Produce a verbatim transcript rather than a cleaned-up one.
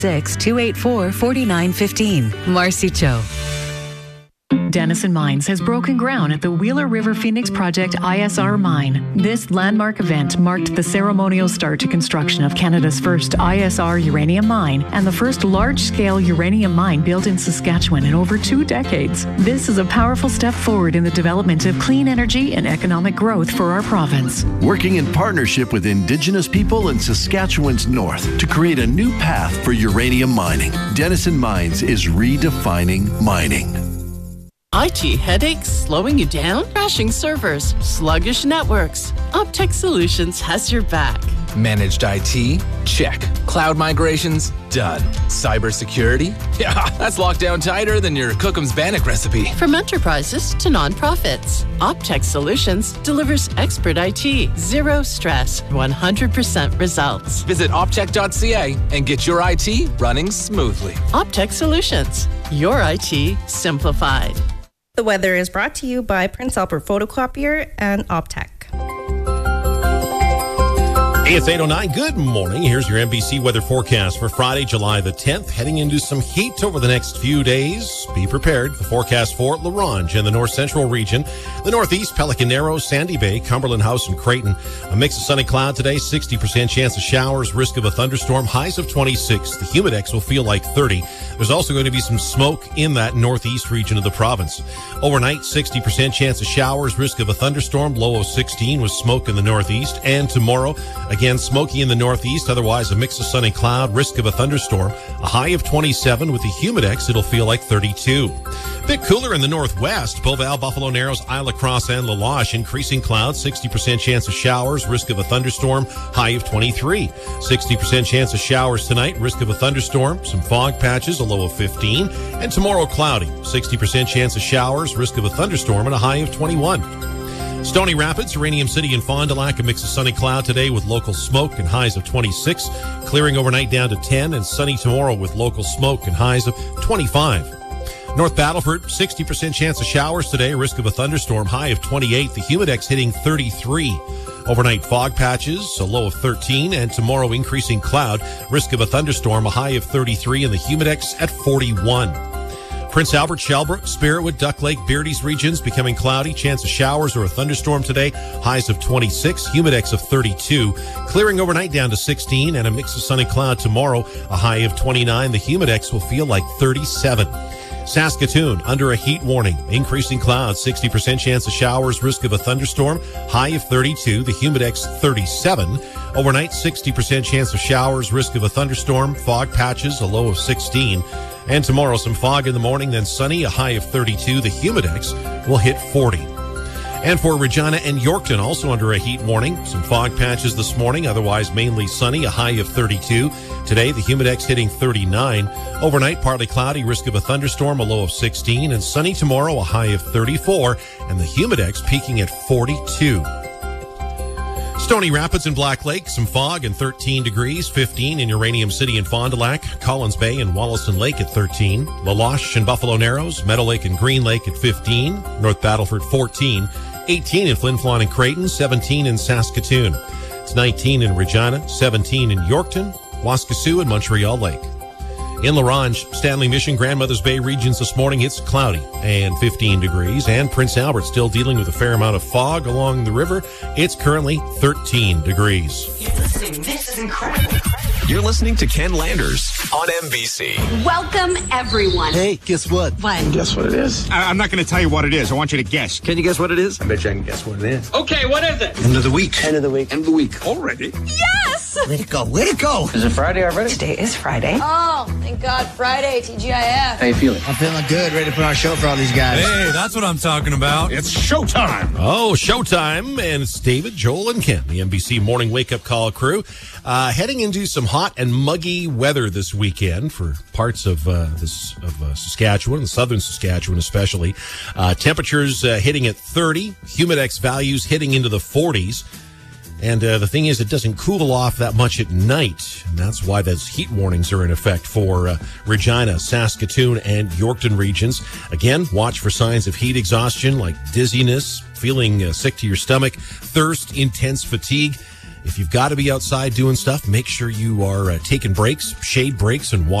six, two eight four, four nine one five. Marcy Cho. Denison Mines has broken ground at the Wheeler River Phoenix Project I S R mine. This landmark event marked the ceremonial start to construction of Canada's first I S R uranium mine and the first large-scale uranium mine built in Saskatchewan in over two decades. This is a powerful step forward in the development of clean energy and economic growth for our province. Working in partnership with Indigenous people in Saskatchewan's north to create a new path for uranium mining. Denison Mines is redefining mining. I T headaches slowing you down? Crashing servers, sluggish networks. Optech Solutions has your back. Managed I T? Check. Cloud migrations? Done. Cybersecurity? Yeah, that's locked down tighter than your Cookham's Bannock recipe. From enterprises to nonprofits, Optech Solutions delivers expert I T, zero stress, one hundred percent results. Visit optech dot c a and get your I T running smoothly. Optech Solutions, your I T simplified. The weather is brought to you by Prince Albert Photocopier and Optech. Hey, it's eight oh nine. Good morning. Here's your N B C weather forecast for Friday, July the tenth. Heading into some heat over the next few days. Be prepared. The forecast for La Ronge in the north central region. The northeast, Pelican Narrows, Sandy Bay, Cumberland House, and Creighton. A mix of sunny cloud today. sixty percent chance of showers. Risk of a thunderstorm. Highs of twenty-six. The humidex will feel like thirty. There's also going to be some smoke in that northeast region of the province. Overnight, sixty percent chance of showers. Risk of a thunderstorm. Low of sixteen with smoke in the northeast. And tomorrow, again, smoky in the northeast, otherwise a mix of sun and cloud, risk of a thunderstorm. A high of twenty-seven with the humidex, it'll feel like thirty-two. A bit cooler in the northwest, Beauval, Buffalo Narrows, Isle Cross, and La Loche. Increasing clouds, sixty percent chance of showers, risk of a thunderstorm, high of twenty-three. sixty percent chance of showers tonight, risk of a thunderstorm, some fog patches, a low of fifteen. And tomorrow cloudy, sixty percent chance of showers, risk of a thunderstorm, and a high of twenty-one. Stony Rapids, Uranium City, and Fond du Lac, a mix of sunny cloud today with local smoke and highs of twenty-six. Clearing overnight down to ten, and sunny tomorrow with local smoke and highs of twenty-five. North Battleford, sixty percent chance of showers today, risk of a thunderstorm, high of twenty-eight. The humidex hitting thirty-three. Overnight fog patches, a low of thirteen, and tomorrow increasing cloud, risk of a thunderstorm, a high of thirty-three, and the humidex at forty-one. Prince Albert, Shellbrook, Spiritwood, Duck Lake, Beardy's regions becoming cloudy. Chance of showers or a thunderstorm today. Highs of twenty-six, humidex of thirty-two. Clearing overnight down to sixteen, and a mix of sun and cloud tomorrow. A high of twenty-nine. The humidex will feel like thirty-seven. Saskatoon, under a heat warning. Increasing clouds, sixty percent chance of showers, risk of a thunderstorm. High of thirty-two, the humidex thirty-seven. Overnight, sixty percent chance of showers, risk of a thunderstorm. Fog patches, a low of sixteen. And tomorrow, some fog in the morning, then sunny, a high of thirty-two. The humidex will hit forty. And for Regina and Yorkton, also under a heat warning. Some fog patches this morning, otherwise mainly sunny, a high of thirty-two. Today, the humidex hitting thirty-nine. Overnight, partly cloudy, risk of a thunderstorm, a low of sixteen. And sunny tomorrow, a high of thirty-four. And the humidex peaking at forty-two. Stony Rapids and Black Lake, some fog and thirteen degrees, fifteen in Uranium City and Fond du Lac, Collins Bay and Wollaston Lake at thirteen, La Loche and Buffalo Narrows, Meadow Lake and Green Lake at fifteen, North Battleford fourteen, eighteen in Flin Flon and Creighton, seventeen in Saskatoon. It's nineteen in Regina, seventeen in Yorkton, Waskesiu and Montreal Lake. In La Ronge, Stanley Mission, Grandmother's Bay regions this morning, it's cloudy and fifteen degrees. And Prince Albert still dealing with a fair amount of fog along the river. It's currently thirteen degrees. You're listening. This is incredible. You're listening to Ken Landers on M B C. Welcome, everyone. Hey, guess what? What? Guess what it is? I- I'm not going to tell you what it is. I want you to guess. Can you guess what it is? I bet you I can guess what it is. Okay, what is it? End of the week. End of the week. End of the week. Already? Yes! Way to go. Way to go. Is it Friday already? Today is Friday. Oh, thank God, Friday, T G I F. How you feeling? I'm feeling good. Ready to put on a show for all these guys. Hey, that's what I'm talking about. It's showtime. Oh, showtime. And it's David, Joel, and Ken, the N B C Morning Wake Up Call crew. Uh, heading into some hot and muggy weather this weekend for parts of uh, this of uh, Saskatchewan, southern Saskatchewan especially. Uh, temperatures uh, hitting at thirty, humidex values hitting into the forties. And uh, the thing is, it doesn't cool off that much at night. And that's why those heat warnings are in effect for uh, Regina, Saskatoon, and Yorkton regions. Again, watch for signs of heat exhaustion like dizziness, feeling uh, sick to your stomach, thirst, intense fatigue. If you've got to be outside doing stuff, make sure you are uh, taking breaks, shade breaks, and